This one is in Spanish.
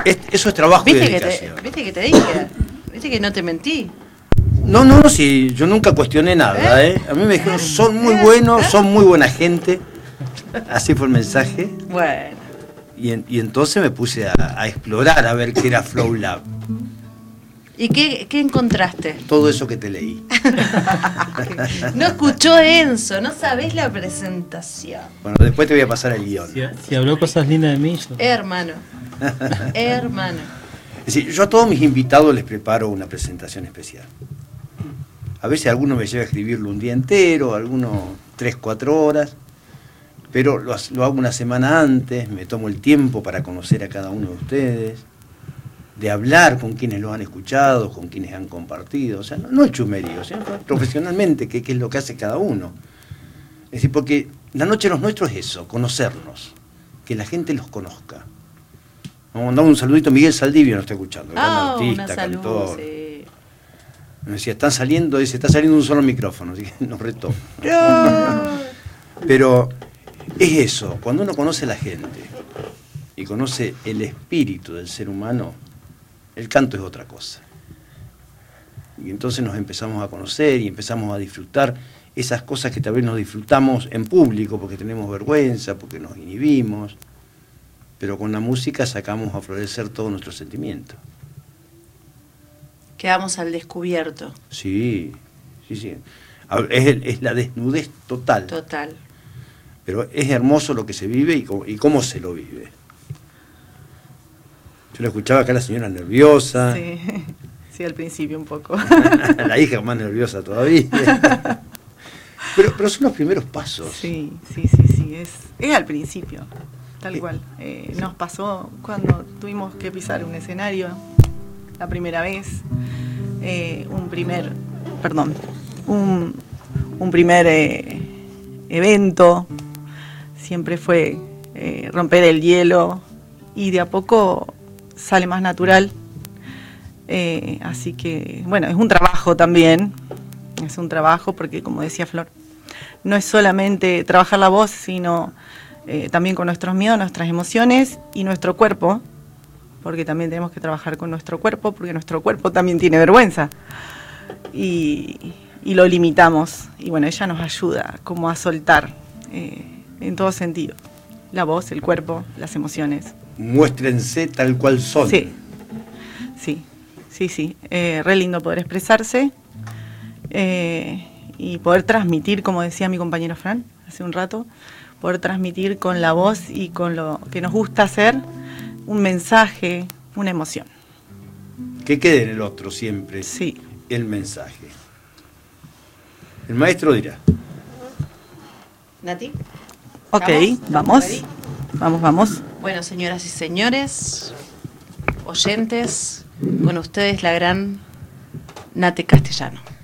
Eso es trabajo y ¿Viste dedicación. viste que te dije? ¿Viste que no te mentí? No, sí, yo nunca cuestioné nada, ¿eh? A mí me dijeron, son muy buenos, son muy buena gente. Así fue el mensaje. Bueno. Y entonces me puse a explorar, a ver qué era Flow Lab. ¿Y qué encontraste? Todo eso que te leí. No escuchó Enzo, no sabés la presentación. Bueno, después te voy a pasar el guión. Si habló cosas lindas de mí. Hermano. Es decir, yo a todos mis invitados les preparo una presentación especial. A veces alguno me lleva a escribirlo un día entero, algunos 3-4 horas, pero lo hago una semana antes, me tomo el tiempo para conocer a cada uno de ustedes, de hablar con quienes lo han escuchado, con quienes han compartido. O sea, no es chumerío, sino profesionalmente, qué es lo que hace cada uno. Es decir, porque la noche de los nuestros es eso, conocernos, que la gente los conozca. Vamos a mandar un saludito a Miguel Saldivio, nos está escuchando, gran artista, cantor. Sí. Me decía, está saliendo un solo micrófono, así que nos retó. Pero es eso, cuando uno conoce a la gente y conoce el espíritu del ser humano, el canto es otra cosa. Y entonces nos empezamos a conocer y empezamos a disfrutar esas cosas que tal vez nos disfrutamos en público porque tenemos vergüenza, porque nos inhibimos, pero con la música sacamos a florecer todos nuestros sentimientos. Quedamos al descubierto. Sí. Es la desnudez total. Total. Pero es hermoso lo que se vive y cómo se lo vive. Yo la escuchaba acá a la señora nerviosa. Sí, al principio un poco. La hija más nerviosa todavía. Pero son los primeros pasos. Sí, es al principio, tal cual. Nos pasó cuando tuvimos que pisar un escenario la primera vez, un primer evento, siempre fue romper el hielo y de a poco sale más natural, así que bueno, es un trabajo también, porque como decía Flor, no es solamente trabajar la voz, sino también con nuestros miedos, nuestras emociones y nuestro cuerpo, porque también tenemos que trabajar con nuestro cuerpo, porque nuestro cuerpo también tiene vergüenza y lo limitamos, y bueno, ella nos ayuda como a soltar en todo sentido, la voz, el cuerpo, las emociones. Muéstrense tal cual son. Sí, re lindo poder expresarse y poder transmitir, como decía mi compañero Fran hace un rato, poder transmitir con la voz y con lo que nos gusta hacer un mensaje, una emoción. Que quede en el otro siempre. Sí. El mensaje. El maestro dirá. ¿Nati? Ok, vamos. Bueno, señoras y señores, oyentes, con ustedes la gran Nati Castellano.